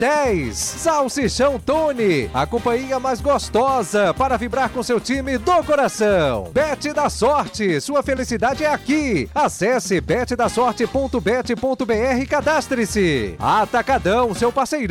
10. Salsichão Tony, a companhia mais gostosa para vibrar com seu time do coração. Bet da Sorte, sua felicidade é aqui. Acesse betdasorte.bet.br e cadastre-se. Atacadão, seu parceiro.